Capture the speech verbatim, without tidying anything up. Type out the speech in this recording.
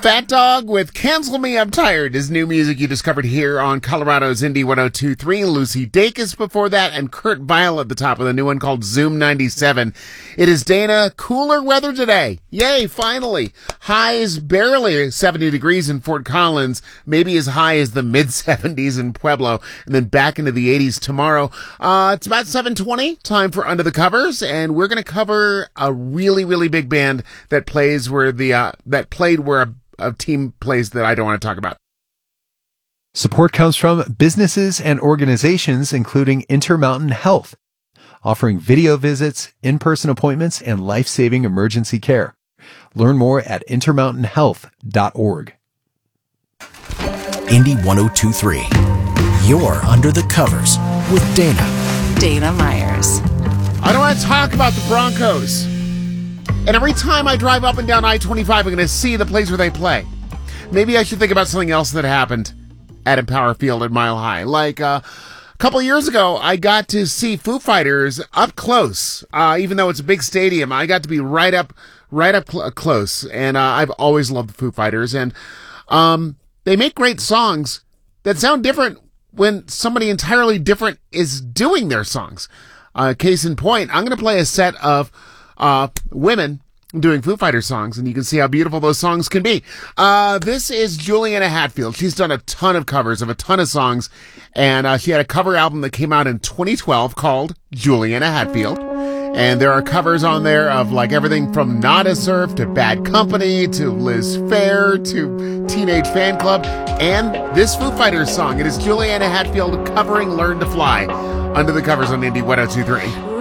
Fat Dog with Cancel Me, I'm Tired is new music you discovered here on Colorado's Indie one oh two point three. Lucy Dacus before that, and Kurt Vile at the top with a new one called Zoom ninety-seven. It is Dana. Cooler weather today. Yay, finally. Highs barely seventy degrees in Fort Collins, maybe as high as the mid seventies in Pueblo, and then back into the eighties tomorrow. Uh, it's about seven twenty, time for Under the Covers, and we're going to cover a really, really big band that plays where the, uh, that played where a a team plays that I don't want to talk about. Support comes from businesses and organizations, including Intermountain Health, offering video visits, in-person appointments, and life-saving emergency care. Learn more at intermountain health dot org. Indie one oh two point three. You're Under the Covers with Dana. Dana Myers. I don't want to talk about the Broncos. And every time I drive up and down I twenty-five, I'm going to see the place where they play. Maybe I should think about something else that happened at Empower Field at Mile High. Like, uh, a couple of years ago, I got to see Foo Fighters up close. Uh, even though it's a big stadium, I got to be right up, right up cl- close. And, uh, I've always loved the Foo Fighters. And, um, they make great songs that sound different when somebody entirely different is doing their songs. Uh, case in point, I'm going to play a set of Uh, women doing Foo Fighters songs, and you can see how beautiful those songs can be. Uh, this is Juliana Hatfield. She's done a ton of covers of a ton of songs, and uh, she had a cover album that came out in twenty twelve called Juliana Hatfield. And there are covers on there of like everything from Nada Surf to Bad Company to Liz Phair to Teenage Fan Club, and this Foo Fighters song. It is Juliana Hatfield covering Learn to Fly. Under the Covers on Indie one oh two point three.